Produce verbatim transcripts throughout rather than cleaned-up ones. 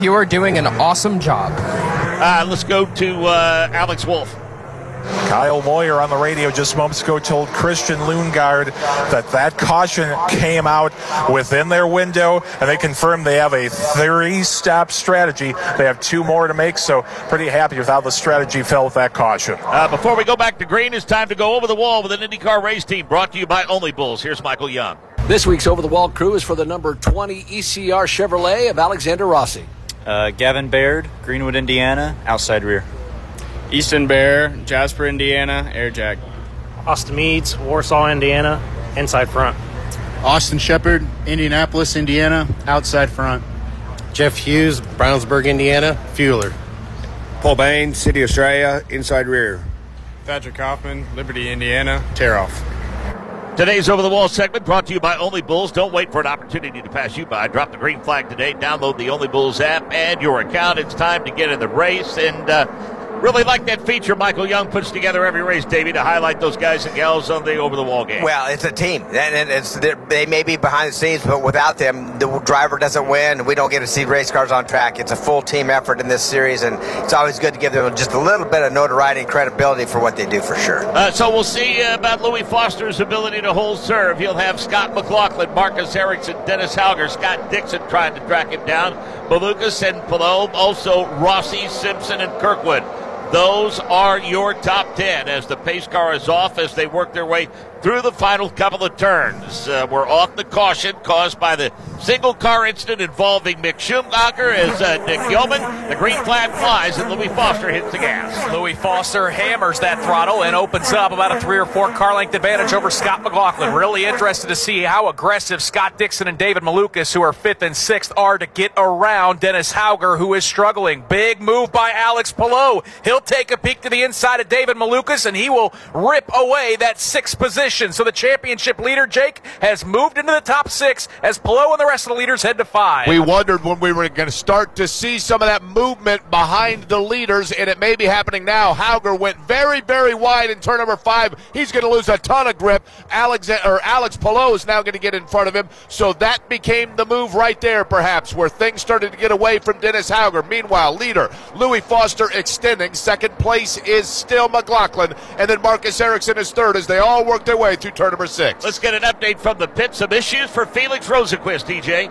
You are doing an awesome job. Uh, let's go to uh, Alex Wolf. Kyle Moyer on the radio just moments ago told Christian Lundgaard that that caution came out within their window, and they confirmed they have a three-stop strategy. They have two more to make, so pretty happy with how the strategy fell with that caution. Uh, before we go back to green, it's time to go over the wall with an IndyCar race team brought to you by Only Bulls. Here's Michael Young. This week's Over the Wall crew is for the number twenty E C R Chevrolet of Alexander Rossi. Uh, Gavin Baird, Greenwood, Indiana, outside rear. Easton Bear, Jasper, Indiana, Air Jack. Austin Meads, Warsaw, Indiana, inside front. Austin Shepard, Indianapolis, Indiana, outside front. Jeff Hughes, Brownsburg, Indiana, fueler. Paul Bain, City, Australia, inside rear. Patrick Hoffman, Liberty, Indiana, tear off. Today's Over the Wall segment brought to you by Only Bulls. Don't wait for an opportunity to pass you by. Drop the green flag today. Download the Only Bulls app. Add your account. It's time to get in the race. And uh, really like that feature Michael Young puts together every race, Davey, to highlight those guys and gals on the Over the Wall game. Well, it's a team. And it's, they may be behind the scenes, but without them, the driver doesn't win. We don't get to see race cars on track. It's a full team effort in this series, and it's always good to give them just a little bit of notoriety and credibility for what they do, for sure. Uh, so we'll see uh, about Louis Foster's ability to hold serve. He'll have Scott McLaughlin, Marcus Ericsson, Dennis Hauger, Scott Dixon trying to track him down, Malukas and Palou, also Rossi, Simpson, and Kirkwood. Those are your top ten as the pace car is off as they work their way through the final couple of turns. Uh, we're off the caution caused by the single car incident involving Mick Schumacher as uh, Nick Gilman. The green flag flies and Louis Foster hits the gas. Louis Foster hammers that throttle and opens up about a three or four car length advantage over Scott McLaughlin. Really interested to see how aggressive Scott Dixon and David Malukas, who are fifth and sixth, are to get around Dennis Hauger, who is struggling. Big move by Alex Palou. He'll take a peek to the inside of David Malukas, and he will rip away that sixth position. So the championship leader, Jake, has moved into the top six as Palou and the rest of the leaders head to five. We wondered when we were going to start to see some of that movement behind the leaders, and it may be happening now. Hauger went very, very wide in turn number five. He's going to lose a ton of grip. Alex, or Alex Palou is now going to get in front of him. So that became the move right there, perhaps, where things started to get away from Dennis Hauger. Meanwhile, leader Louis Foster extending. Second place is still McLaughlin, and then Marcus Ericsson is third as they all work their way through turn number six. Let's get an update from the pit. Some issues for Felix Rosenquist, D J.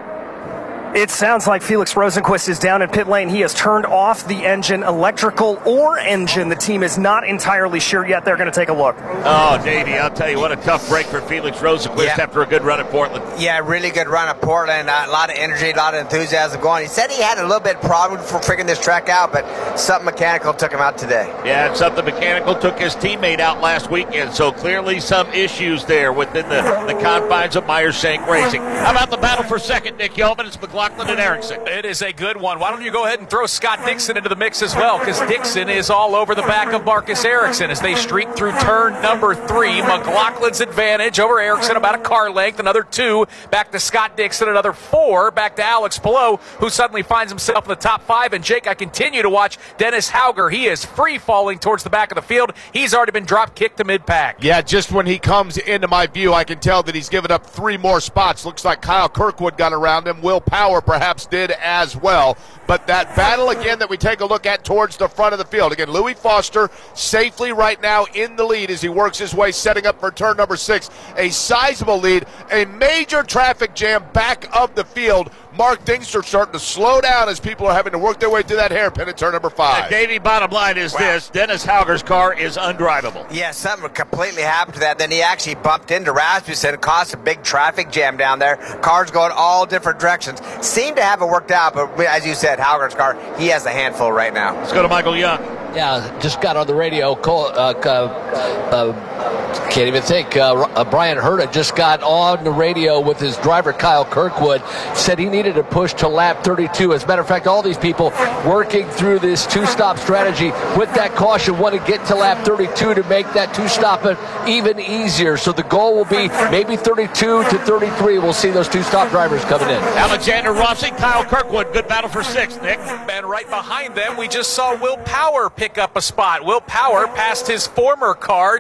It sounds like Felix Rosenquist is down in pit lane. He has turned off the engine, electrical or engine. The team is not entirely sure yet. They're going to take a look. Oh, Davey, I'll tell you, what a tough break for Felix Rosenquist yeah. after a good run at Portland. Yeah, really good run at Portland. Uh, a lot of energy, a lot of enthusiasm going. He said he had a little bit of problem for figuring this track out, but something mechanical took him out today. Yeah, and something mechanical took his teammate out last weekend, so clearly some issues there within the, the confines of Meyer Shank Racing. How about the battle for second, Nick Yeoman? It's McLaughlin and Ericsson. It is a good one. Why don't you go ahead and throw Scott Dixon into the mix as well, because Dixon is all over the back of Marcus Ericsson as they streak through turn number three. McLaughlin's advantage over Ericsson about a car length. Another two back to Scott Dixon. Another four back to Alex Palou, who suddenly finds himself in the top five. And Jake, I continue to watch Dennis Hauger. He is free falling towards the back of the field. He's already been drop kicked to mid-pack. Yeah, just when he comes into my view, I can tell that he's given up three more spots. Looks like Kyle Kirkwood got around him. Will Power perhaps did as well. But that battle again that we take a look at towards the front of the field. Again, Louis Foster safely right now in the lead as he works his way setting up for turn number six. A sizable lead, a major traffic jam back of the field. Mark Dingster starting to slow down as people are having to work their way through that hairpin at turn number five. Uh, Davey, bottom line is wow. this. Dennis Hauger's car is undrivable. Yeah, something completely happened to that. Then he actually bumped into Rasmussen and caused a big traffic jam down there. Cars going all different directions. Seemed to have it worked out, but as you said, Hauger's car, he has a handful right now. Let's go to Michael Young. Yeah, just got on the radio. Cole, uh, uh, can't even think. Uh, uh, Brian Herta just got on the radio with his driver, Kyle Kirkwood. Said he needed to push to lap thirty-two. As a matter of fact, all these people working through this two-stop strategy with that caution want to get to lap thirty-two to make that two-stop even easier. So the goal will be maybe thirty-two to thirty-three. We'll see those two-stop drivers coming in. Alexander Rossi, Kyle Kirkwood. Good battle for sixth, Nick. And right behind them, we just saw Will Power pick up a spot. Will Power passed his former car, David Malone.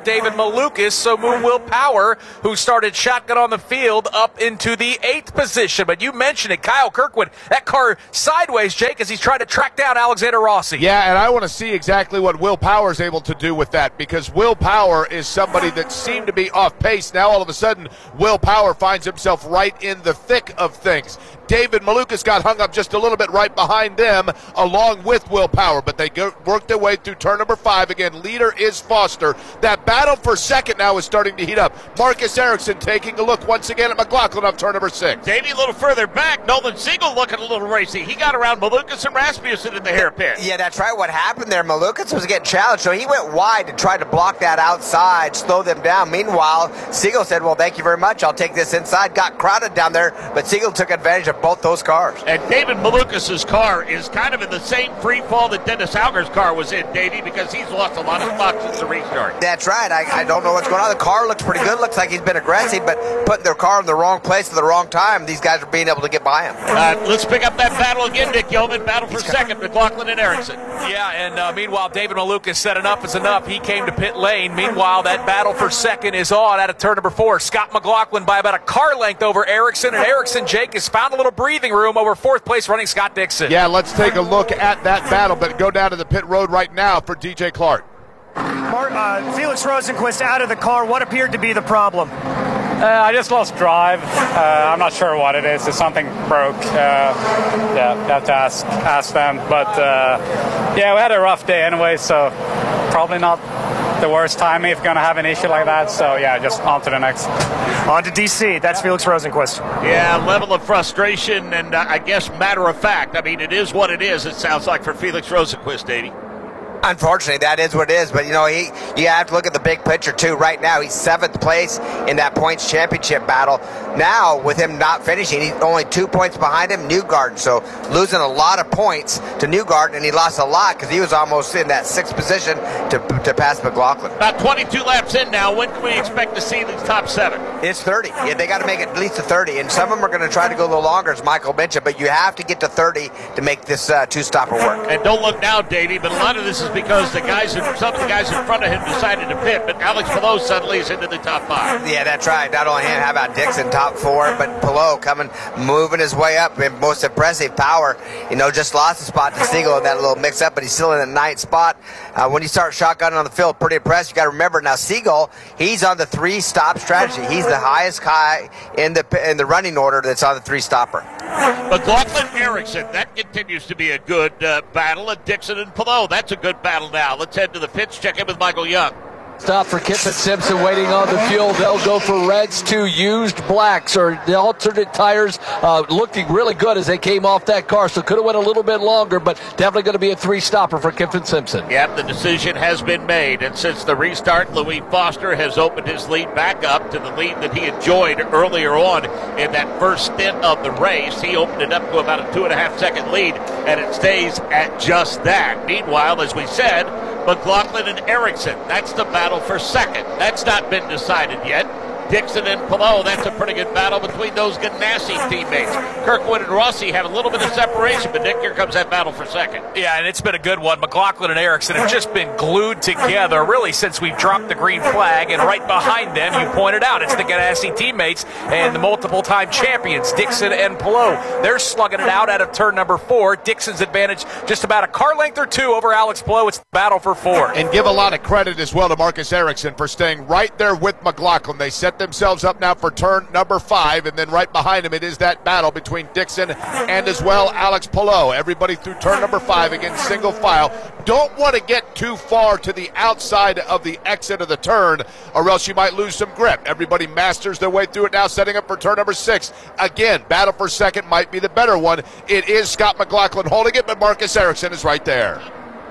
Malukas, so move Will Power, who started shotgun on the field, up into the eighth position. But you mentioned it, Kyle Kirkwood, that car sideways, Jake, as he's trying to track down Alexander Rossi. Yeah, and I want to see exactly what Will Power is able to do with that, because Will Power is somebody that seemed to be off pace. Now all of a sudden, Will Power finds himself right in the thick of things. David Malukas got hung up just a little bit right behind them, along with Will Power, but they go, worked their way through turn number five. Again, leader is Foster. That battle for second now is starting to heat up. Marcus Ericsson taking a look once again at McLaughlin up turn number six. Davey a little further back. Nolan Siegel looking a little racy. He got around Malukas and Rasmussen in the hairpin. Yeah, that's right. What happened there, Malukas was getting challenged, so he went wide to try to block that outside, slow them down. Meanwhile, Siegel said, well, thank you very much. I'll take this inside. Got crowded down there, but Siegel took advantage of both those cars. And David Malukas' car is kind of in the same free fall that Dennis Auger's car was in, Davey, because he's lost a lot of spots since the restart. That's right. I, I don't know what's going on. The car looks pretty good. Looks like he's been aggressive, but putting their car in the wrong place at the wrong time, these guys are being able to get by him. Uh, let's pick up that battle again, Nick Yeoman. Battle for second, McLaughlin and Ericsson. Yeah, and uh, meanwhile, David Malukas said enough is enough. He came to pit lane. Meanwhile, that battle for second is on out of turn number four. Scott McLaughlin by about a car length over Ericsson, and Ericsson, Jake, has found a little breathing room over fourth place running Scott Dixon. Yeah, let's take a look at that battle, but go down to the pit road right now for D J Clark. Mark, uh, Felix Rosenquist out of the car. What appeared to be the problem? Uh, I just lost drive. Uh, I'm not sure what it is. If something broke, uh, yeah, you have to ask ask them. But uh, yeah, we had a rough day anyway, so probably not the worst timing if you're going to have an issue like that. So yeah, just on to the next. On to D C. That's Felix Rosenquist. Yeah, level of frustration and uh, I guess matter of fact. I mean, it is what it is, it sounds like, for Felix Rosenquist, Davey. Unfortunately, that is what it is. But, you know, he you have to look at the big picture, too. Right now, he's seventh place in that points championship battle. Now, with him not finishing, he's only two points behind him, Newgarden. So, losing a lot of points to Newgarden, and he lost a lot because he was almost in that sixth position to, to pass McLaughlin. About twenty-two laps in now. When can we expect to see these top seven? It's thirty. Yeah, they got to make it at least to thirty. And some of them are going to try to go a little longer, as Michael mentioned. But you have to get to thirty to make this uh, two-stopper work. And don't look now, Davey, but a lot of this is because the guys, in, some of the guys in front of him decided to pit, but Alex Palou suddenly is into the top five. Yeah, that's right. Not only him, how about Dixon, top four, but Palou coming, moving his way up. Most impressive power. You know, just lost a spot to Siegel in that little mix-up, but he's still in the ninth spot. Uh, when you start shotgunning on the field, pretty impressive. You got to remember now, Siegel, he's on the three-stop strategy. He's the highest high in the in the running order that's on the three-stopper. McLaughlin Ericsson, that continues to be a good uh, battle. And Dixon and Palou, that's a good battle now. Let's head to the pits, check in with Michael Young. Stop for Kip and Simpson waiting on the fuel. They'll go for reds to used blacks or the alternate tires, uh, looking really good as they came off that car. So could have went a little bit longer, but definitely going to be a three-stopper for Kip and Simpson. Yep, the decision has been made. And since the restart, Louis Foster has opened his lead back up to the lead that he enjoyed earlier on in that first stint of the race. He opened it up to about a two and a half second lead, and it stays at just that. Meanwhile, as we said, McLaughlin and Ericsson, that's the battle for second. That's not been decided yet. Dixon and Palou, that's a pretty good battle between those Ganassi teammates. Kirkwood and Rossi had a little bit of separation, but Nick, here comes that battle for second. Yeah, and it's been a good one. McLaughlin and Ericsson have just been glued together, really, since we've dropped the green flag. And right behind them, you pointed out, it's the Ganassi teammates and the multiple-time champions, Dixon and Palou. They're slugging it out out of turn number four. Dixon's advantage just about a car length or two over Alex Palou. It's the battle for four. And give a lot of credit as well to Marcus Ericsson for staying right there with McLaughlin. They set themselves up now for turn number five, and then right behind him it is that battle between Dixon and as well Alex Palou. Everybody through turn number five, again single file. Don't want to get too far to the outside of the exit of the turn or else you might lose some grip. Everybody masters their way through it now, setting up for turn number six. Again, battle for second might be the better one. It is Scott McLaughlin holding it, but Marcus Ericsson is right there.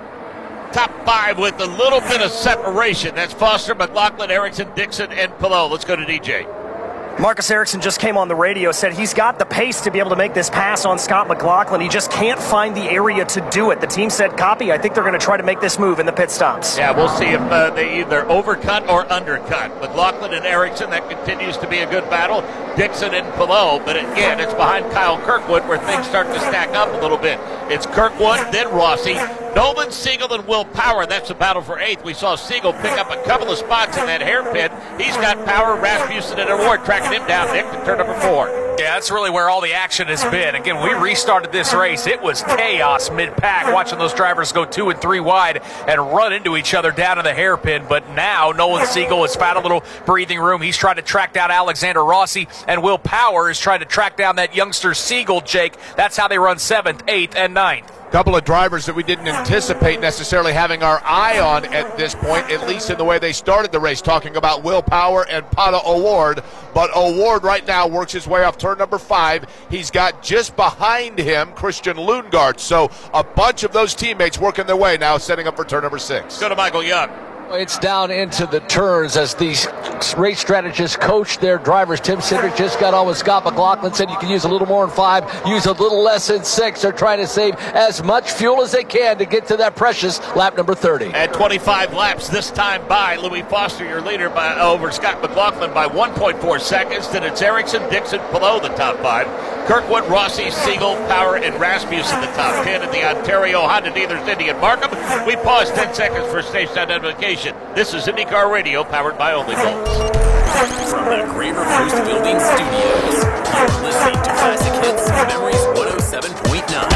Top five with a little bit of separation. That's Foster, McLaughlin, Ericsson, Dixon, and Palou. Let's go to D J. Marcus Ericsson just came on the radio, said he's got the pace to be able to make this pass on Scott McLaughlin. He just can't find the area to do it. The team said, copy. I think they're going to try to make this move in the pit stops. Yeah, we'll see if uh, they either overcut or undercut. McLaughlin and Ericsson, that continues to be a good battle. Dixon and Palou, but again, it's behind Kyle Kirkwood where things start to stack up a little bit. It's Kirkwood, then Rossi. Nolan Siegel and Will Power, that's the battle for eighth. We saw Siegel pick up a couple of spots in that hairpin. He's got Power, Rasmussen, and Award tracking him down, Nick, to turn number four. Yeah, that's really where all the action has been. Again, we restarted this race. It was chaos mid-pack, watching those drivers go two and three wide and run into each other down in the hairpin. But now Nolan Siegel has found a little breathing room. He's trying to track down Alexander Rossi, and Will Power is trying to track down that youngster Siegel, Jake. That's how they run seventh, eighth, and ninth. Couple of drivers that we didn't anticipate necessarily having our eye on at this point, at least in the way they started the race, talking about Will Power and Pato O'Ward. But O'Ward right now works his way off turn number five. He's got just behind him Christian Lundgaard. So a bunch of those teammates working their way now, setting up for turn number six. Go to Michael Young. It's down into the turns as these race strategists coach their drivers. Tim Cindric just got on with Scott McLaughlin, said you can use a little more in five, use a little less in six. They're trying to save as much fuel as they can to get to that precious lap number thirty. At twenty-five laps this time by Louis Foster, your leader, by over Scott McLaughlin by one point four seconds. Then it's Ericsson, Dixon, below the top five. Kirkwood, Rossi, Siegel, Power, and Rasmussen the top ten. In the Ontario Honda dealers, Indy and Markham. We pause ten seconds for station identification. This is IndyCar Radio, powered by Only Bulls. From the Kramer Post Building Studios, you're listening to Classic Hits Memories one oh seven point nine.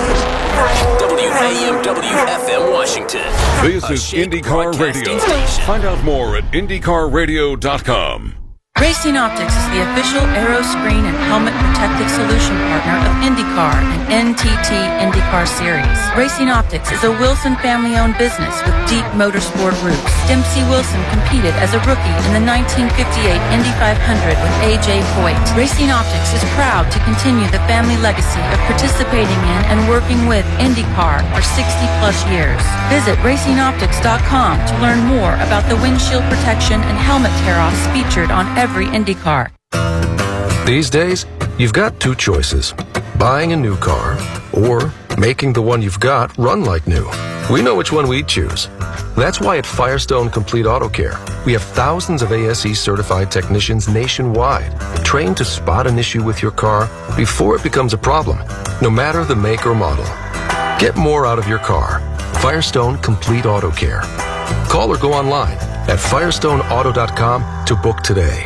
W A M W F M Washington. This is IndyCar Radio. Station. Find out more at IndyCar Radio dot com. Racing Optics is the official aero screen and helmet protective solution partner of IndyCar and N T T IndyCar Series. Racing Optics is a Wilson family-owned business with deep motorsport roots. Dempsey Wilson competed as a rookie in the nineteen fifty-eight Indy five hundred with A J Foyt. Racing Optics is proud to continue the family legacy of participating in and working with IndyCar for sixty plus years. Visit racing optics dot com to learn more about the windshield protection and helmet tear-offs featured on every IndyCar. These days, you've got two choices: buying a new car or making the one you've got run like new. We know which one we'd choose. That's why at Firestone Complete Auto Care, we have thousands of A S E certified technicians nationwide, trained to spot an issue with your car before it becomes a problem, no matter the make or model. Get more out of your car. Firestone Complete Auto Care. Call or go online at firestone auto dot com to book today.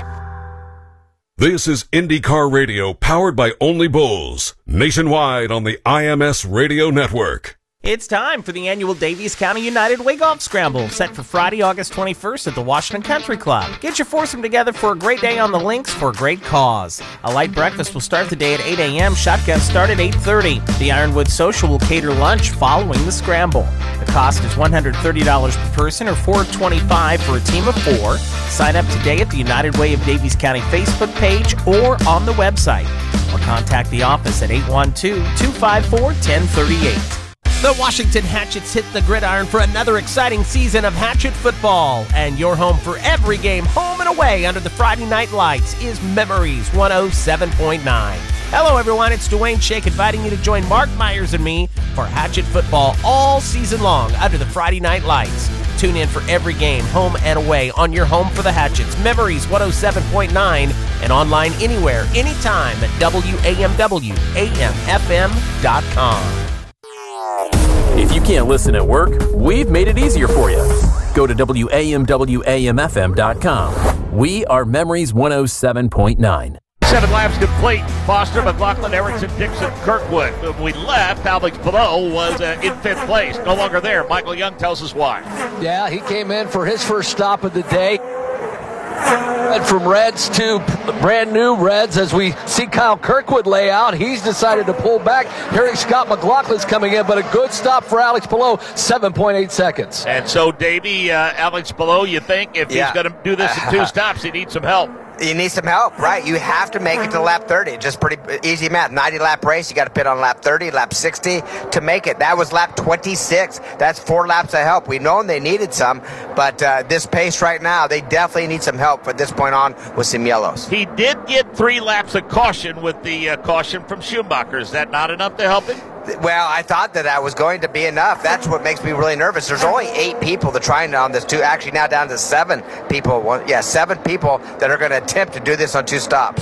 This is IndyCar Radio, powered by Only Bulls, nationwide on the I M S Radio Network. It's time for the annual Davies County United Way Golf Scramble, set for Friday, August twenty-first at the Washington Country Club. Get your foursome together for a great day on the links for a great cause. A light breakfast will start the day at eight a.m. Shotguns start at eight thirty. The Ironwood Social will cater lunch following the scramble. The cost is one hundred thirty dollars per person or four hundred twenty-five dollars for a team of four. Sign up today at the United Way of Davies County Facebook page or on the website. Or contact the office at eight one two, two five four, one zero three eight. The Washington Hatchets hit the gridiron for another exciting season of Hatchet football. And your home for every game, home and away under the Friday night lights, is Memories one oh seven point nine. Hello, everyone. It's Dwayne Shake inviting you to join Mark Myers and me for Hatchet football all season long under the Friday night lights. Tune in for every game, home and away, on your home for the Hatchets. Memories one oh seven point nine and online anywhere, anytime at W A M W A M F M dot com. If you can't listen at work, we've made it easier for you. Go to W A M W A M F M dot com. We are Memories one oh seven point nine. Seven laps complete. Foster, McLaughlin, Ericsson, Dixon, Kirkwood. When we left, Alex Palou was uh, in fifth place. No longer there. Michael Young tells us why. Yeah, he came in for his first stop of the day. And from Reds to brand new Reds, as we see Kyle Kirkwood lay out, he's decided to pull back. Hearing Scott McLaughlin's coming in, but a good stop for Alex Palou, seven point eight seconds. And so, Davey, uh, Alex Palou, you think if yeah. he's going to do this in two stops, he needs some help? You need some help, right? You have to make it to lap thirty. Just pretty easy math. ninety lap race, you got to pit on lap thirty, lap sixty to make it. That was lap twenty-six. That's four laps of help. We've known they needed some, but uh, this pace right now, they definitely need some help from this point on with some yellows. He did get three laps of caution with the uh, caution from Schumacher. Is that not enough to help him? Well, I thought that that was going to be enough. That's what makes me really nervous. There's only eight people that are trying on this two. Actually, now down to seven people. Well, yeah, seven people that are going to attempt to do this on two stops.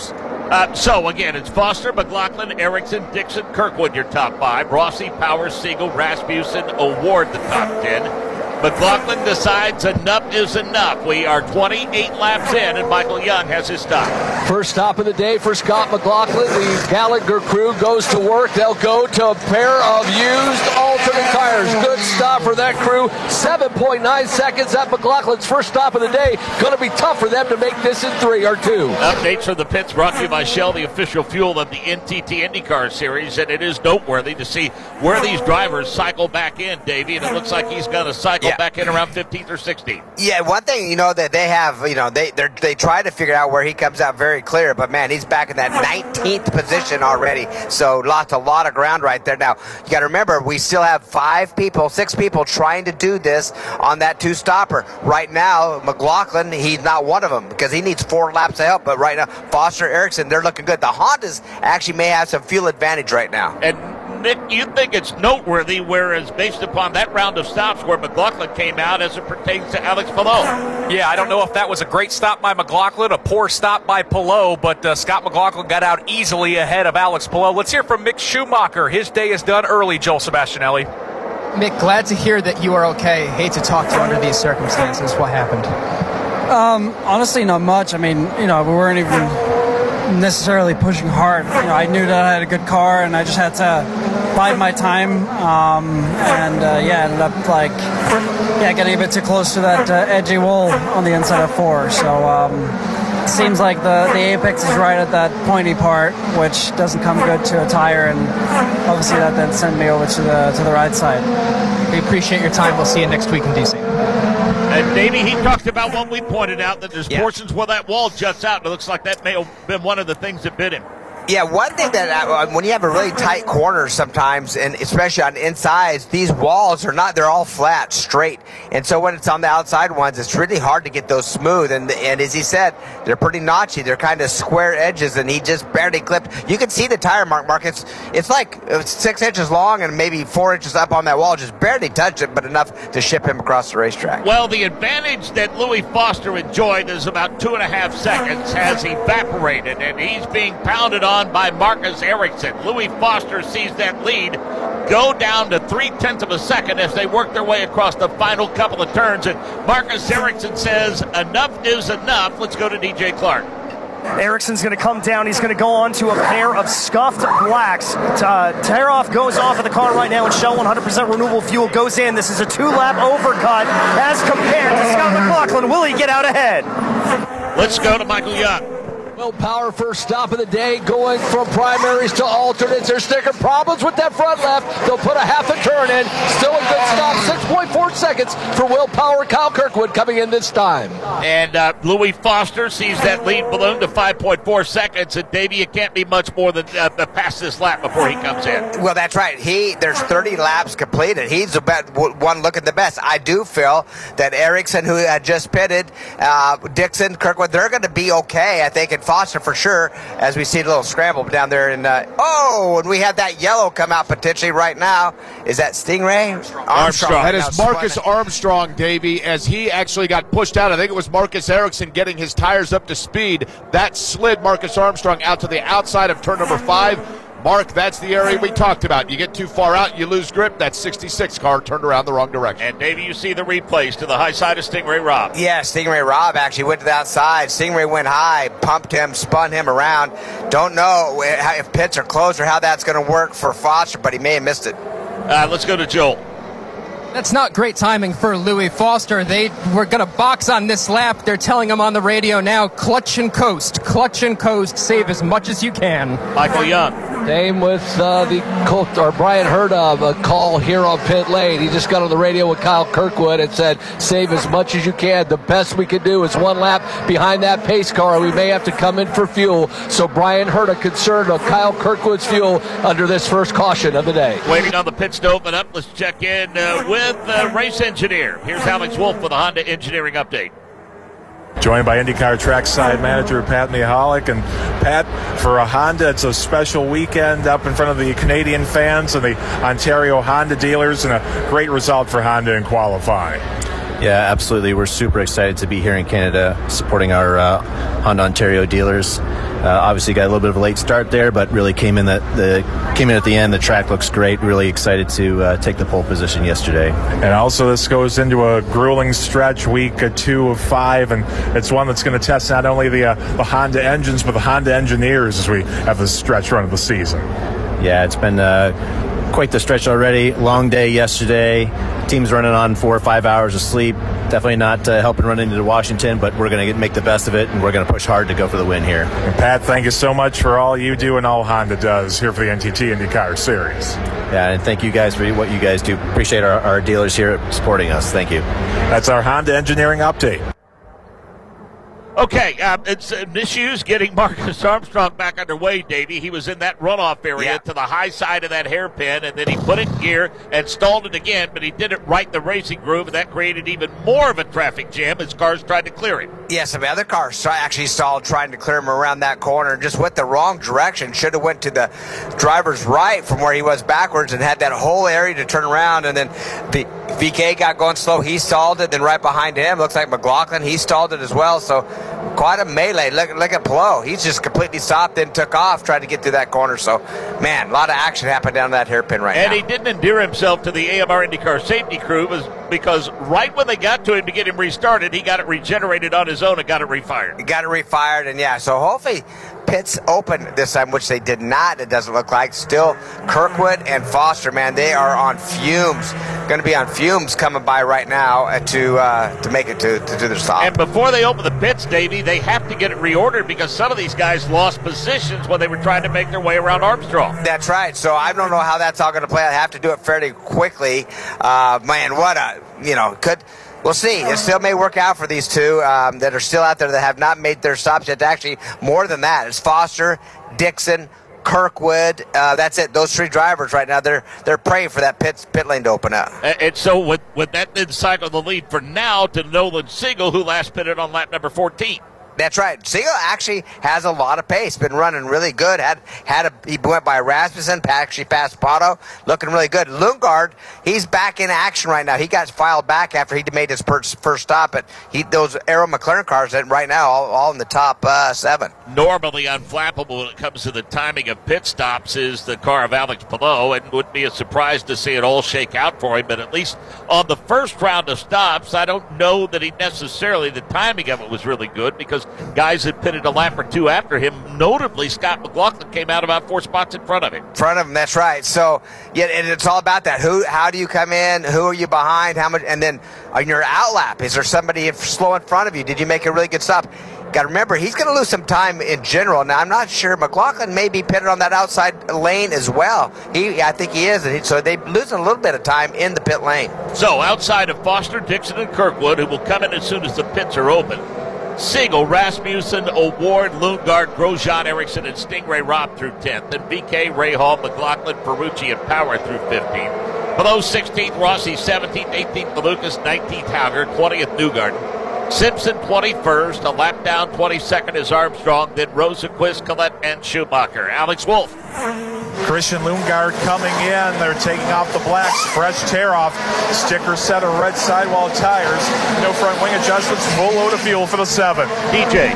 Uh, so, again, it's Foster, McLaughlin, Erickson, Dixon, Kirkwood, your top five. Rossi, Powers, Siegel, Rasmussen, Award, the top ten. McLaughlin decides enough is enough. We are twenty-eight laps in, and Michael Young has his stop. First stop of the day for Scott McLaughlin. The Gallagher crew goes to work. They'll go to a pair of used alternate tires. Good stop for that crew. seven point nine seconds at McLaughlin's first stop of the day. Going to be tough for them to make this in three or two. Updates from the pits brought to you by Shell, the official fuel of the N T T IndyCar Series, and it is noteworthy to see where these drivers cycle back in, Davey, and it looks like he's going to cycle yeah. back in around fifteenth or sixteenth. Yeah, one thing, you know, that they have, you know, they they try to figure out where he comes out very clear, but man, he's back in that nineteenth position already, so lots, a lot of ground right there. Now, you got to remember, we still have five people, six people trying to do this on that two-stopper. Right now, McLaughlin, he's not one of them because he needs four laps of help, but right now, Foster, Erickson, they're looking good. The Hondas actually may have some fuel advantage right now. And Nick, you think it's noteworthy, whereas based upon that round of stops where McLaughlin came out as it pertains to Alex Palou. Yeah, I don't know if that was a great stop by McLaughlin, a poor stop by Palou, but uh, Scott McLaughlin got out easily ahead of Alex Palou. Let's hear from Mick Schumacher. His day is done early, Joel Sebastianelli. Mick, glad to hear that you are okay. Hate to talk to you under these circumstances. What happened? Um, honestly, not much. I mean, you know, we weren't even necessarily pushing hard. You know, I knew that I had a good car, and I just had to bide my time. Um, and uh, yeah, ended up like yeah, getting a bit too close to that uh, edgy wall on the inside of four. So um, it seems like the the apex is right at that pointy part, which doesn't come good to a tire, and obviously that then sent me over to the to the right side. We appreciate your time. We'll see you next week in D C. And Davey, he talked about what we pointed out, that there's yeah. portions where that wall juts out, and it looks like that may have been one of the things that bit him. Yeah, one thing that uh, when you have a really tight corner sometimes, and especially on insides, these walls are not, they're all flat, straight. And so when it's on the outside ones, it's really hard to get those smooth. And and as he said, they're pretty notchy. They're kind of square edges, and he just barely clipped. You can see the tire mark, Mark. It's, it's like it's six inches long and maybe four inches up on that wall. Just barely touched it, but enough to ship him across the racetrack. Well, the advantage that Louis Foster enjoyed is about two and a half seconds has evaporated, and he's being pounded on by Marcus Erickson. Louis Foster sees that lead go down to three-tenths of a second as they work their way across the final couple of turns, and Marcus Erickson says enough is enough. Let's go to D J Clark. Erickson's going to come down. He's going to go on to a pair of scuffed blacks. Uh, tear off goes off of the car right now, and Shell one hundred percent renewable fuel goes in. This is a two-lap overcut as compared to Scott McLaughlin. Will he get out ahead? Let's go to Michael Young. Will Power first stop of the day, going from primaries to alternates. They're sticking problems with that front left. They'll put a half a turn in. Still a good stop. six point four seconds for Will Power. Kyle Kirkwood coming in this time. And uh, Louis Foster sees that lead balloon to five point four seconds. And Davey, it can't be much more than uh, past this lap before he comes in. Well, that's right. He there's thirty laps completed. He's the best, one looking the best. I do feel that Erickson, who had just pitted, uh, Dixon, Kirkwood, they're going to be okay, I think, and Foster for sure, as we see a little scramble down there. And uh, oh, and we have that yellow come out potentially right now. Is that Stingray? Armstrong. Armstrong. That is Marcus Armstrong, Davey, as he actually got pushed out. I think it was Marcus Erickson getting his tires up to speed. That slid Marcus Armstrong out to the outside of turn number five. Mark, that's the area we talked about. You get too far out, you lose grip. That sixty-six car turned around the wrong direction. And Davey, you see the replays to the high side of Stingray Robb. Yeah, Stingray Robb actually went to the outside. Stingray went high, pumped him, spun him around. Don't know if pits are closed or how that's going to work for Foster, but he may have missed it. Uh, let's go to Joel. That's not great timing for Louis Foster. They were going to box on this lap. They're telling him on the radio now, clutch and coast, clutch and coast, save as much as you can. Michael Young. Same with uh, the Colt, or Brian Herta, a call here on pit lane. He just got on the radio with Kyle Kirkwood and said, save as much as you can. The best we can do is one lap behind that pace car. We may have to come in for fuel. So Brian Herta concerned of Kyle Kirkwood's fuel under this first caution of the day. Waiting on the pits to open up. Let's check in uh, with the race engineer. Here's Alex Wolf with a Honda engineering update. Joined by IndyCar trackside manager Pat Mihalik. And Pat, for a Honda, it's a special weekend up in front of the Canadian fans and the Ontario Honda dealers, and a great result for Honda in qualifying. Yeah, absolutely. We're super excited to be here in Canada supporting our uh, Honda Ontario dealers. Uh, obviously, got a little bit of a late start there, but really came in that the came in at the end. The track looks great. Really excited to uh, take the pole position yesterday. And also, this goes into a grueling stretch, week uh, two of five, and it's one that's going to test not only the uh, the Honda engines, but the Honda engineers as we have this stretch run of the season. Yeah, it's been uh, quite the stretch already. Long day yesterday. Team's running on four or five hours of sleep. Definitely not uh, helping run into Washington, but we're going to make the best of it, and we're going to push hard to go for the win here. And Pat, thank you so much for all you do and all Honda does here for the N T T IndyCar Series. Yeah, and thank you guys for what you guys do. Appreciate our, our dealers here supporting us. Thank you. That's our Honda engineering update. Okay, um, it's uh, issues getting Marcus Armstrong back underway, Davey. He was in that runoff area yeah. to the high side of that hairpin, and then he put it in gear and stalled it again, but he did it right in the racing groove, and that created even more of a traffic jam as cars tried to clear him. Yeah, some other cars actually stalled trying to clear him around that corner and just went the wrong direction. Should have went to the driver's right from where he was backwards and had that whole area to turn around, and then the V K got going slow. He stalled it. Then right behind him, looks like McLaughlin, he stalled it as well. So quite a melee. Look, look at Palou. He's just completely stopped, then took off, tried to get through that corner. So, man, a lot of action happened down that hairpin right and now. And he didn't endear himself to the A M R IndyCar safety crew was because right when they got to him to get him restarted, he got it regenerated on his own and got it refired. He got it refired, and yeah, so hopefully pits open this time, which they did not, it doesn't look like. Still, Kirkwood and Foster, man, they are on fumes. Going to be on fumes coming by right now to uh, to make it to, to do their stop. And before they open the pits, Davey, they have to get it reordered because some of these guys lost positions when they were trying to make their way around Armstrong. That's right. So I don't know how that's all going to play. I have to do it fairly quickly. Uh, man, what a, you know, could... We'll see. It still may work out for these two um, that are still out there that have not made their stops yet. Actually, more than that. It's Foster, Dixon, Kirkwood. Uh, that's it. Those three drivers right now, they're they're praying for that pit, pit lane to open up. And, and so with, with that then cycle the lead for now to Nolan Siegel, who last pitted on lap number fourteen. That's right. Siegel actually has a lot of pace. Been running really good. Had had a, he went by Rasmussen, actually passed Pato, looking really good. Lundgaard, he's back in action right now. He got filed back after he made his first, first stop. But he those Arrow McLaren cars that right now all, all in the top uh, seven. Normally unflappable when it comes to the timing of pit stops is the car of Alex Palou, and wouldn't be a surprise to see it all shake out for him. But at least on the first round of stops, I don't know that he necessarily the timing of it was really good because guys had pitted a lap or two after him. Notably, Scott McLaughlin came out about four spots in front of him. In front of him, that's right. So, yeah, and it's all about that. Who, how do you come in? Who are you behind? How much? And then on your out lap, is there somebody slow in front of you? Did you make a really good stop? Got to remember, he's going to lose some time in general. Now, I'm not sure. McLaughlin may be pitted on that outside lane as well. He, I think he is. And he, so they're losing a little bit of time in the pit lane. So, outside of Foster, Dixon, and Kirkwood, who will come in as soon as the pits are open, Siegel, Rasmussen, Award, Lundgaard, Grosjean, Ericsson, and Stingray Robb through tenth. And V K, Rahal, McLaughlin, Ferrucci, and Power through fifteenth. Below sixteenth, Rossi, seventeenth, eighteenth, Malukas, nineteenth, Hauger, twentieth, Newgarden. Simpson, twenty-first. A lap down, twenty-second is Armstrong. Then Rosenquist, Collette, and Schumacher. Alex Wolf. Christian Lundgaard coming in. They're taking off the blacks. Fresh tear off. Sticker set of red sidewall tires. No front wing adjustments. Full load of fuel for the seven. D J.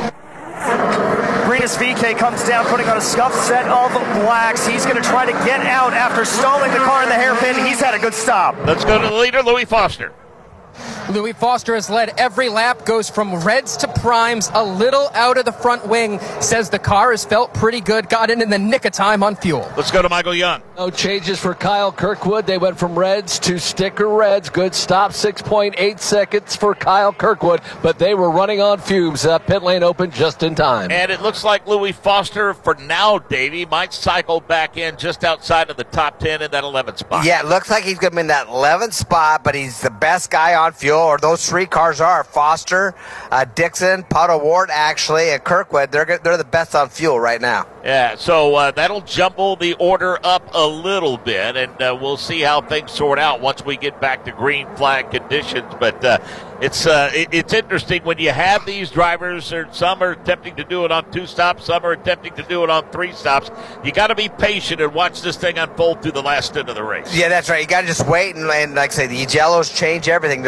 Greenest V K comes down, putting on a scuffed set of blacks. He's going to try to get out after stalling the car in the hairpin. He's had a good stop. Let's go to the leader, Louis Foster. Louis Foster has led every lap, goes from reds to primes, a little out of the front wing, says the car has felt pretty good, got in in the nick of time on fuel. Let's go to Michael Young. No changes for Kyle Kirkwood. They went from reds to sticker reds. Good stop, six point eight seconds for Kyle Kirkwood, but they were running on fumes. Uh, pit lane open just in time. And it looks like Louis Foster, for now, Davey, might cycle back in just outside of the top ten in that eleventh spot. Yeah, it looks like he's going to be in that eleventh spot, but he's the best guy on fuel, or those three cars are. Foster, uh, Dixon, Pato Ward, actually, and Kirkwood. They're they're the best on fuel right now. Yeah, so uh, that'll jumble the order up a little bit, and uh, we'll see how things sort out once we get back to green flag conditions. But uh, it's uh, it, it's interesting when you have these drivers, or some are attempting to do it on two stops, some are attempting to do it on three stops. You got to be patient and watch this thing unfold through the last stint of the race. Yeah, that's right. You got to just wait, and, and like I say, these yellows change everything. There's no question.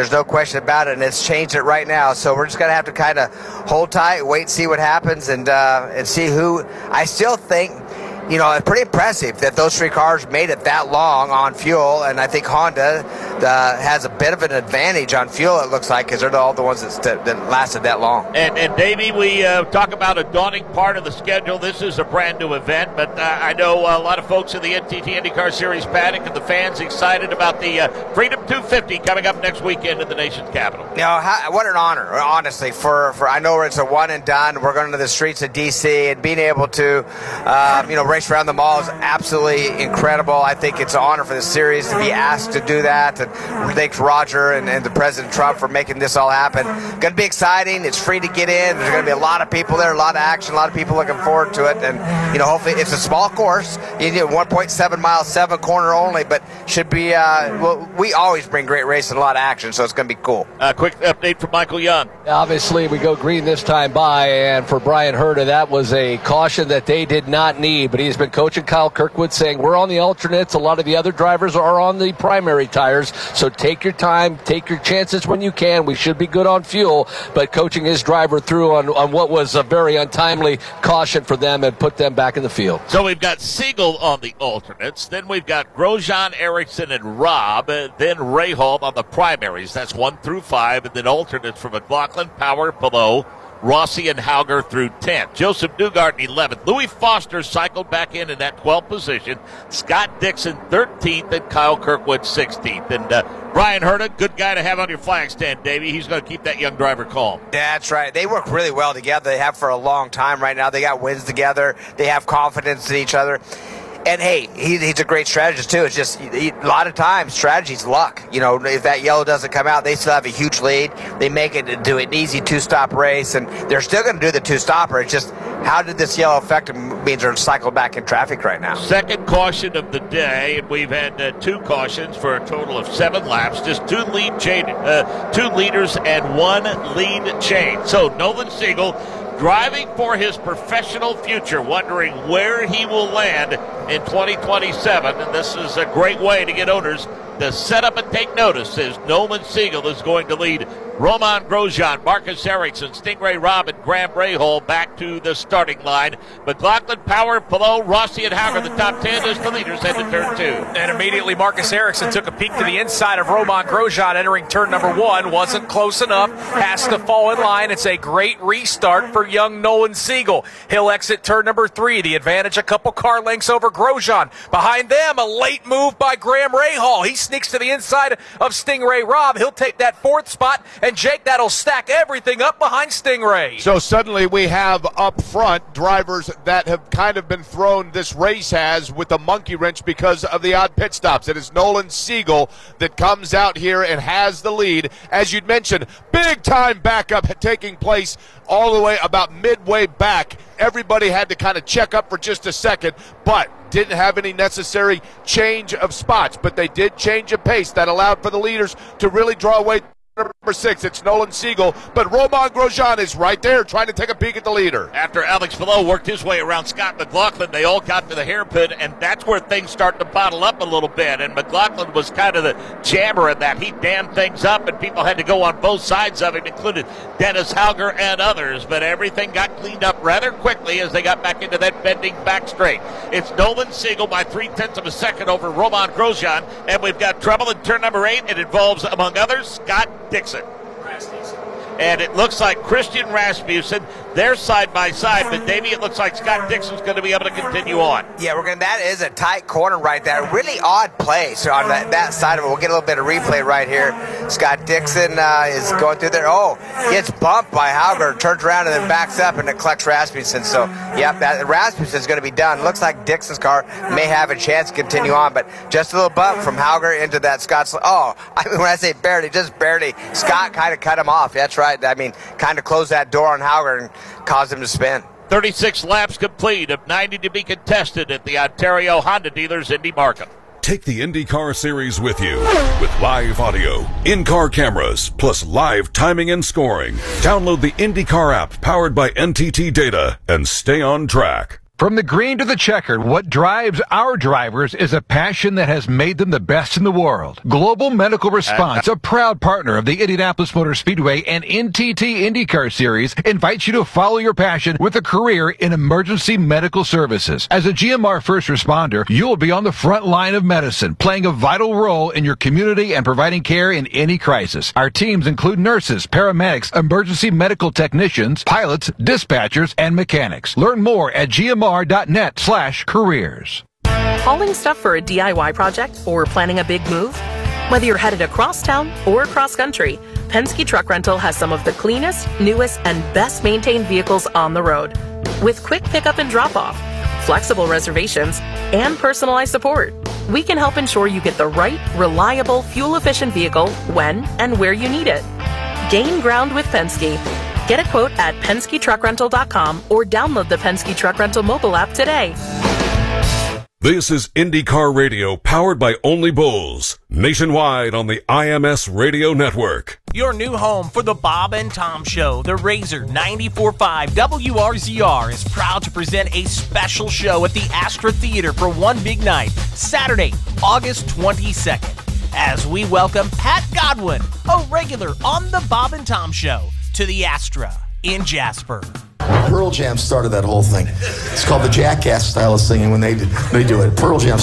question about it, and it's changed it right now. So we're just going to have to kind of hold tight, wait and see what happens, and uh, and see who. I still think, you know, it's pretty impressive that those three cars made it that long on fuel, and I think Honda uh, has a bit of an advantage on fuel, it looks like, because they're all the ones that, st- that lasted that long. And, and Davey, we uh, talk about a daunting part of the schedule. This is a brand new event, but uh, I know a lot of folks in the N T T IndyCar Series paddock and the fans excited about the uh, Freedom two fifty coming up next weekend in the nation's capital. You know, how, what an honor, honestly, for, for I know it's a one and done. We're going to the streets of D C and being able to, uh, you know, race around the mall is absolutely incredible. I think it's an honor for the series to be asked to do that. And thanks Roger and, and the President Trump for making this all happen. Going to be exciting. It's free to get in. There's going to be a lot of people there, a lot of action, a lot of people looking forward to it. And, you know, hopefully it's a small course. You get one point seven miles, seven corner only, but should be, uh, well, we always bring great racing, a lot of action, so it's going to be cool. A uh, quick update from Michael Young. Obviously, we go green this time by, and for Brian Herta, that was a caution that they did not need, but he's been coaching Kyle Kirkwood, saying we're on the alternates. A lot of the other drivers are on the primary tires, so take your time, take your chances when you can. We should be good on fuel, but coaching his driver through on, on what was a very untimely caution for them and put them back in the field. So we've got Siegel on the alternates, then we've got Grosjean, Ericsson, and Robb, uh, then Rahal on the primaries. That's one through five, and then alternates from McLaughlin, Power, below, Rossi and Hauger through tenth. Joseph Newgarden eleventh. Louis Foster cycled back in in that twelfth position. Scott Dixon thirteenth and Kyle Kirkwood sixteenth. And uh, Brian Herta, good guy to have on your flag stand, Davey. He's going to keep that young driver calm. That's right. They work really well together. They have for a long time right now. They got wins together. They have confidence in each other. And, hey, he, he's a great strategist, too. It's just he, a lot of times strategy's luck. You know, if that yellow doesn't come out, they still have a huge lead. They make it into an easy two-stop race, and they're still going to do the two-stopper. It's just how did this yellow affect them means they're cycled back in traffic right now. Second caution of the day, and we've had uh, two cautions for a total of seven laps. Just two lead chain, uh, two leaders and one lead change. So Nolan Siegel driving for his professional future, wondering where he will land in twenty twenty-seven, and this is a great way to get owners to set up and take notice, as Nolan Siegel is going to lead Romain Grosjean, Marcus Ericsson, Stingray Robb, and Graham Rahal back to the starting line. McLaughlin, Power, below, Rossi, and Hauger, the top ten as the leaders head to turn two. And immediately Marcus Ericsson took a peek to the inside of Romain Grosjean entering turn number one. Wasn't close enough. Has to fall in line. It's a great restart for young Nolan Siegel. He'll exit turn number three. The advantage a couple car lengths over Grosjean. Behind them, a late move by Graham Rahal. He sneaks to the inside of Stingray Robb. He'll take that fourth spot, and Jake, that'll stack everything up behind Stingray. So suddenly we have up front drivers that have kind of been thrown, this race has, with a monkey wrench because of the odd pit stops. It is Nolan Siegel that comes out here and has the lead. As you'd mentioned, big time backup taking place all the way about midway back. Everybody had to kind of check up for just a second, but didn't have any necessary change of spots. But they did change a pace that allowed for the leaders to really draw away. Number six, it's Nolan Siegel, but Romain Grosjean is right there trying to take a peek at the leader. After Alex Palou worked his way around Scott McLaughlin, they all got to the hairpin, and that's where things start to bottle up a little bit. And McLaughlin was kind of the jammer in that. He dammed things up, and people had to go on both sides of him, including Dennis Hauger and others. But everything got cleaned up rather quickly as they got back into that bending back straight. It's Nolan Siegel by three-tenths of a second over Romain Grosjean, and we've got trouble in turn number eight. It involves, among others, Scott Dixon. And it looks like Christian Rasmussen, they're side by side, but Davey, it looks like Scott Dixon's going to be able to continue on. Yeah, we're going. That is a tight corner right there. Really odd place on that, that side of it. We'll get a little bit of replay right here. Scott Dixon uh, is going through there. Oh, gets bumped by Hauger, turns around and then backs up and it collects Rasmussen. So, yep, that Rasmussen's going to be done. Looks like Dixon's car may have a chance to continue on, but just a little bump from Hauger into that Scott's. Oh, I mean, when I say barely, just barely. Scott kind of cut him off. That's right. I mean, kind of closed that door on Hauger and caused him to spin. thirty-six laps complete of ninety to be contested at the Ontario Honda Dealers Indy Markham. Take the IndyCar Series with you with live audio, in-car cameras, plus live timing and scoring. Download the IndyCar app powered by N T T Data and stay on track. From the green to the checkered, what drives our drivers is a passion that has made them the best in the world. Global Medical Response, a proud partner of the Indianapolis Motor Speedway and N T T IndyCar Series, invites you to follow your passion with a career in emergency medical services. As a G M R first responder, you will be on the front line of medicine, playing a vital role in your community and providing care in any crisis. Our teams include nurses, paramedics, emergency medical technicians, pilots, dispatchers, and mechanics. Learn more at G M R dot net slash careers. Hauling stuff for a D I Y project or planning a big move? Whether you're headed across town or cross country, Penske Truck Rental has some of the cleanest, newest, and best maintained vehicles on the road. With quick pickup and drop off, flexible reservations, and personalized support, we can help ensure you get the right, reliable, fuel-efficient vehicle when and where you need it. Gain ground with Penske. Get a quote at Penske Truck Rental dot com or download the Penske Truck Rental mobile app today. This is IndyCar Radio, powered by Only Bulls, nationwide on the I M S Radio Network. Your new home for the Bob and Tom Show. The Razor ninety-four point five W R Z R is proud to present a special show at the Astra Theater for one big night, Saturday, August twenty-second, as we welcome Pat Godwin, a regular on the Bob and Tom Show, to the Astra in Jasper. Pearl Jam started that whole thing. It's called the Jackass style of singing when they they do it. Pearl Jam